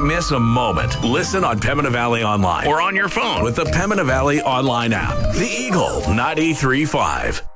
miss a moment. Listen on Pembina Valley Online or on your phone with the Pembina Valley Online app. The Eagle 93.5.